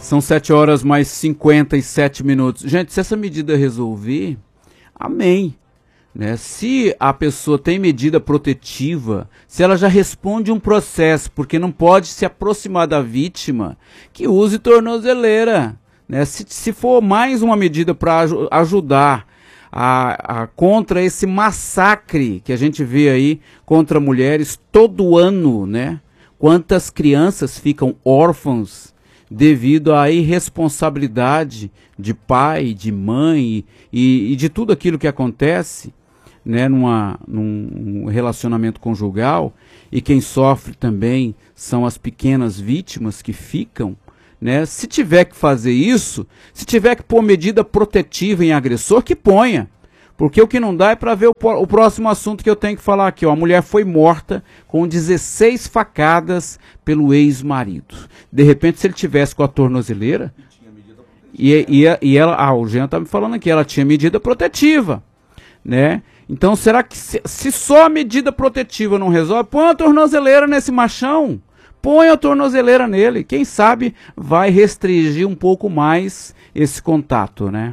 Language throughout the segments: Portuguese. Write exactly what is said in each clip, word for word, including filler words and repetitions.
São sete horas mais cinquenta e sete minutos. Gente, se essa medida resolver, amém. Né? Se a pessoa tem medida protetiva, se ela já responde um processo, porque não pode se aproximar da vítima, que use tornozeleira. Né? Se, se for mais uma medida para aj ajudar a, a, contra esse massacre que a gente vê aí contra mulheres todo ano, né? Quantas crianças ficam órfãs devido à irresponsabilidade de pai, de mãe e, e de tudo aquilo que acontece, né, numa, num relacionamento conjugal, e quem sofre também são as pequenas vítimas que ficam, né? Se tiver que fazer isso, se tiver que pôr medida protetiva em agressor, que ponha. Porque o que não dá é para ver o, o próximo assunto que eu tenho que falar aqui. Ó. A mulher foi morta com dezesseis facadas pelo ex-marido. De repente, se ele tivesse com a tornozeleira, e, e, e ela, ah, o Jean está me falando aqui, ela tinha medida protetiva, né? Então, será que se, se só a medida protetiva não resolve, põe a tornozeleira nesse machão, põe a tornozeleira nele. Quem sabe vai restringir um pouco mais esse contato, né?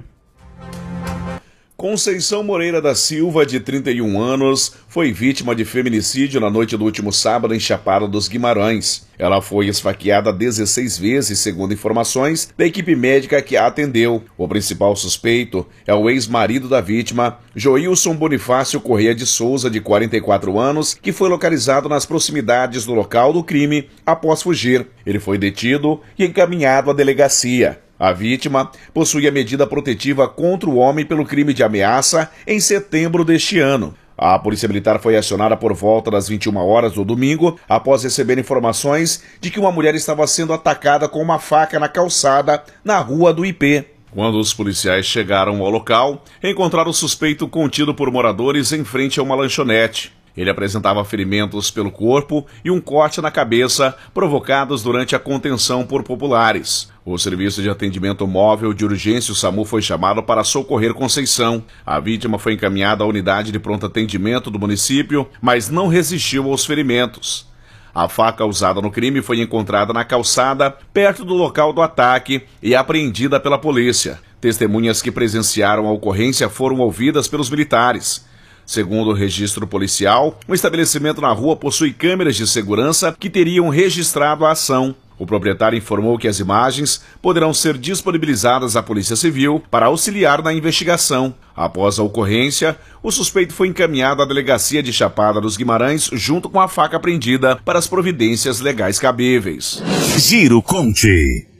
Conceição Moreira da Silva, de trinta e um anos, foi vítima de feminicídio na noite do último sábado em Chapada dos Guimarães. Ela foi esfaqueada dezesseis vezes, segundo informações da equipe médica que a atendeu. O principal suspeito é o ex-marido da vítima, Joilson Bonifácio Corrêa de Souza, de quarenta e quatro anos, que foi localizado nas proximidades do local do crime após fugir. Ele foi detido e encaminhado à delegacia. A vítima possuía medida protetiva contra o homem pelo crime de ameaça em setembro deste ano. A Polícia Militar foi acionada por volta das vinte e uma horas do domingo, após receber informações de que uma mulher estava sendo atacada com uma faca na calçada na Rua do Ipê. Quando os policiais chegaram ao local, encontraram o suspeito contido por moradores em frente a uma lanchonete. Ele apresentava ferimentos pelo corpo e um corte na cabeça, provocados durante a contenção por populares. O Serviço de Atendimento Móvel de Urgência, o SAMU, foi chamado para socorrer Conceição. A vítima foi encaminhada à unidade de pronto atendimento do município, mas não resistiu aos ferimentos. A faca usada no crime foi encontrada na calçada, perto do local do ataque, e apreendida pela polícia. Testemunhas que presenciaram a ocorrência foram ouvidas pelos militares. Segundo o registro policial, o estabelecimento na rua possui câmeras de segurança que teriam registrado a ação. O proprietário informou que as imagens poderão ser disponibilizadas à Polícia Civil para auxiliar na investigação. Após a ocorrência, o suspeito foi encaminhado à delegacia de Chapada dos Guimarães junto com a faca apreendida para as providências legais cabíveis. Giro Conte.